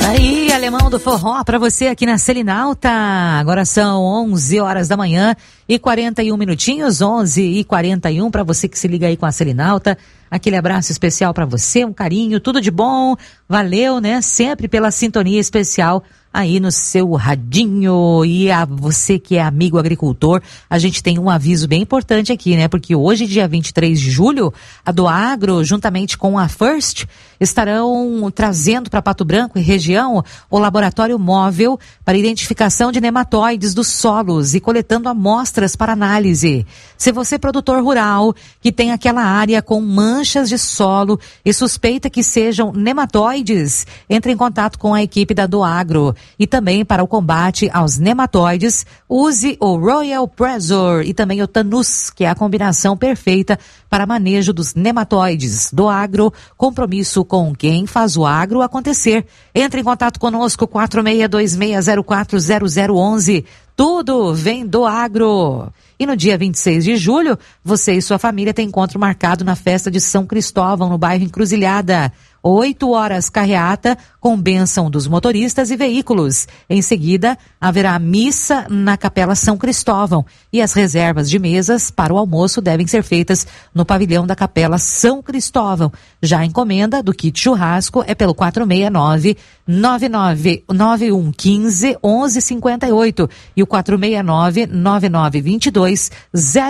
Aí, Alemão do Forró, pra você aqui na Selinalta. Agora são 11 horas da manhã e 41 minutinhos, 11h41, pra você que se liga aí com a Selinalta. Aquele abraço especial pra você, um carinho, tudo de bom. Valeu, né? Sempre pela sintonia especial aí no seu radinho. E a você que é amigo agricultor, a gente tem um aviso bem importante aqui, né? Porque hoje, dia 23 de julho, a Doagro, juntamente com a First, estarão trazendo para Pato Branco e região o laboratório móvel para identificação de nematóides dos solos e coletando amostras para análise. Se você é produtor rural que tem aquela área com manchas de solo e suspeita que sejam nematóides, entre em contato com a equipe da Doagro. E também para o combate aos nematóides, use o Royal Pressure e também o Tanus, que é a combinação perfeita para manejo dos nematóides. Doagro, compromisso com quem faz o agro acontecer. Entre em contato conosco, 4626040011. Tudo vem do agro. E no dia 26 de julho, você e sua família têm encontro marcado na festa de São Cristóvão, no bairro Encruzilhada. 8 horas carreata com bênção dos motoristas e veículos. Em seguida, haverá missa na Capela São Cristóvão e as reservas de mesas para o almoço devem ser feitas no pavilhão da Capela São Cristóvão. Já a encomenda do kit churrasco é pelo 469-999115-1158 e o 469-9922-0